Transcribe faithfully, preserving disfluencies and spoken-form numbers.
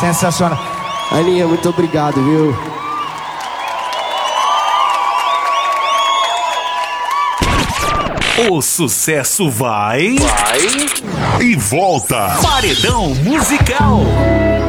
Sensacional. Aninha, muito obrigado, viu? O sucesso vai... Vai... E volta. Paredão musical.